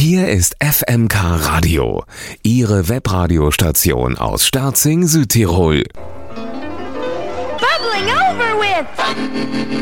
Hier ist FMK Radio, Ihre Webradiostation aus Sterzing, Südtirol. Bubbling over with